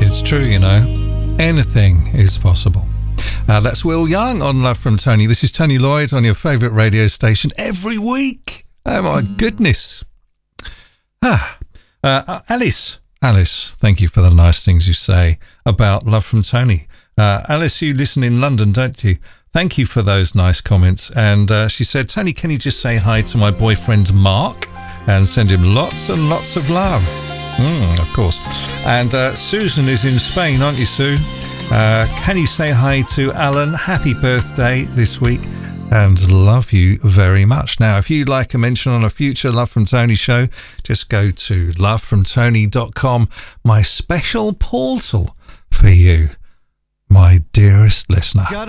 It's true, you know. Anything is possible. That's Will Young on Love from Tony. This is Tony Lloyd on your favourite radio station every week. Oh, my goodness. Alice, thank you for the nice things you say about Love from Tony. Alice, you listen in London, don't you? Thank you for those nice comments. And she said, Tony, can you just say hi to my boyfriend Mark and send him lots and lots of love? Of course. And Susan is in Spain, aren't you, Sue? Can you say hi to Alan? Happy birthday this week and love you very much. Now, if you'd like a mention on a future Love from Tony show, just go to lovefromtony.com, my special portal for you, my dearest listener.